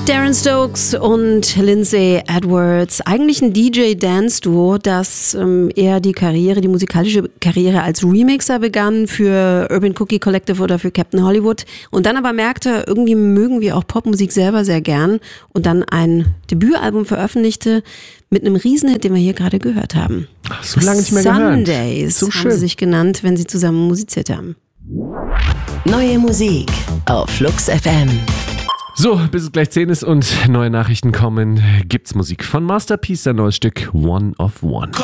Darren Stokes und Lindsay Edwards, eigentlich ein DJ-Dance-Duo, das eher die musikalische Karriere als Remixer begann für Urban Cookie Collective oder für Captain Hollywood und dann aber merkte, irgendwie mögen wir auch Popmusik selber sehr gern und dann ein Debütalbum veröffentlichte mit einem Riesenhit, den wir hier gerade gehört haben. Ach, so lange nicht mehr gehört. Sundays so haben sie sich genannt, wenn sie zusammen musiziert haben. Neue Musik auf Flux FM. So, bis es gleich 10 ist und neue Nachrichten kommen, gibt's Musik von Masterpiece, sein neues Stück One of One.